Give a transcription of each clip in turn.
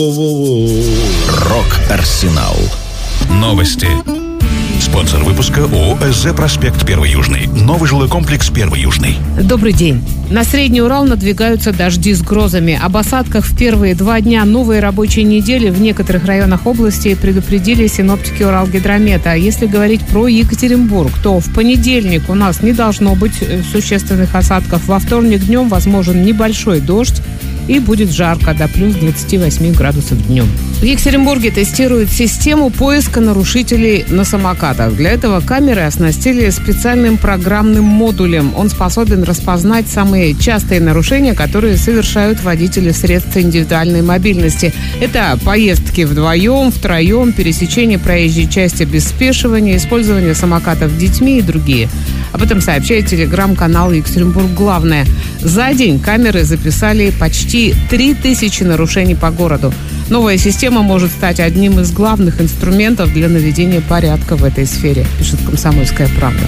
Рок-Арсенал. Новости. Спонсор выпуска ООО «СЗ Проспект 1 Южный». Новый жилой комплекс 1 Южный. Добрый день. На Средний Урал надвигаются дожди с грозами. Об осадках в первые 2 дня новой рабочей недели в некоторых районах области предупредили синоптики Уралгидромета. А если говорить про Екатеринбург, то в понедельник у нас не должно быть существенных осадков. Во вторник днем возможен небольшой дождь. И будет жарко, до плюс 28 градусов днем. В Екатеринбурге тестируют систему поиска нарушителей на самокатах. Для этого камеры оснастили специальным программным модулем. Он способен распознать самые частые нарушения, которые совершают водители средств индивидуальной мобильности. Это поездки вдвоем, втроем, пересечение проезжей части без спешивания, использование самокатов детьми и другие. Об этом сообщает телеграм-канал «Екатеринбург Главное». За день камеры записали почти 3000 нарушений по городу. Новая система может стать одним из главных инструментов для наведения порядка в этой сфере, пишет «Комсомольская правда».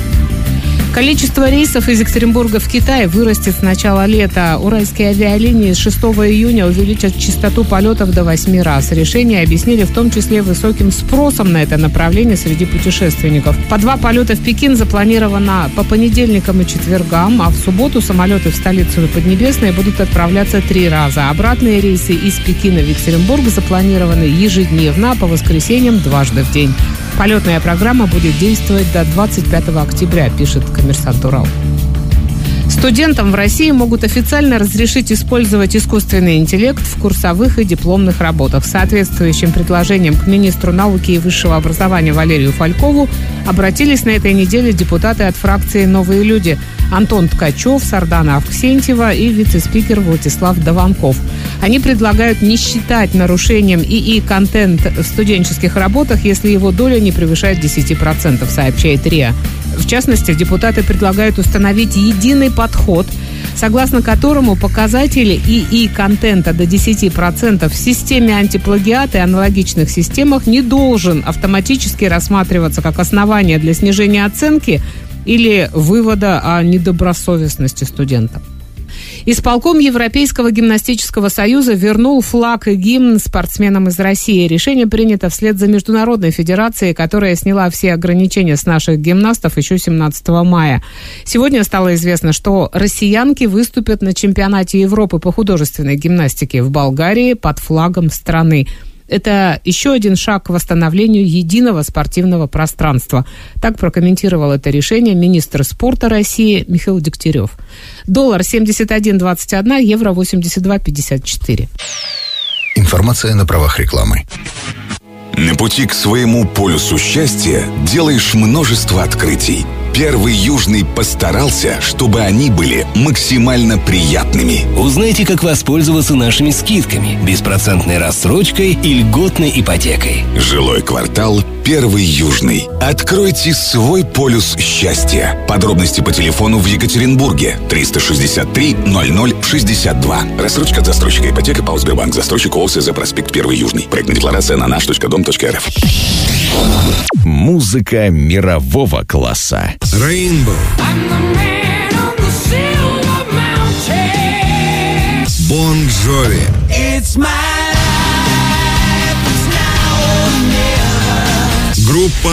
Количество рейсов из Екатеринбурга в Китай вырастет с начала лета. Уральские авиалинии с 6 июня увеличат частоту полетов до 8 раз. Решение объяснили в том числе высоким спросом на это направление среди путешественников. По 2 полета в Пекин запланировано по понедельникам и четвергам, а в субботу самолеты в столицу и Поднебесное будут отправляться 3 раза. Обратные рейсы из Пекина в Екатеринбург запланированы ежедневно, а по воскресеньям дважды в день. Полетная программа будет действовать до 25 октября, пишет «Коммерсант Урал». Студентам в России могут официально разрешить использовать искусственный интеллект в курсовых и дипломных работах. С соответствующим предложением к министру науки и высшего образования Валерию Фалькову обратились на этой неделе депутаты от фракции «Новые люди» Антон Ткачев, Сардана Авксентьева и вице-спикер Владислав Дованков. Они предлагают не считать нарушением ИИ-контент в студенческих работах, если его доля не превышает 10%, сообщает РИА. В частности, депутаты предлагают установить единый подход, согласно которому показатели ИИ-контента до 10% в системе антиплагиата и аналогичных системах не должен автоматически рассматриваться как основание для снижения оценки или вывода о недобросовестности студента. Исполком Европейского гимнастического союза вернул флаг и гимн спортсменам из России. Решение принято вслед за Международной федерацией, которая сняла все ограничения с наших гимнастов еще 17 мая. Сегодня стало известно, что россиянки выступят на чемпионате Европы по художественной гимнастике в Болгарии под флагом страны. Это еще один шаг к восстановлению единого спортивного пространства. Так прокомментировал это решение министр спорта России Михаил Дегтярев. Доллар 71.21, евро 82.54. Информация на правах рекламы. На пути к своему полюсу счастья делаешь множество открытий. 1 Южный постарался, чтобы они были максимально приятными. Узнайте, как воспользоваться нашими скидками, беспроцентной рассрочкой и льготной ипотекой. Жилой квартал 1 Южный. Откройте свой полюс счастья. Подробности по телефону в Екатеринбурге 363 0062. Рассрочка от застройщика ипотека ПАО Сбербанк. Застройщик ООО «СЗ Проспект 1 Южный». Проектная декларация на nаш.дом.рф. Музыка мирового класса. Rainbow. Bon Jovi. Группа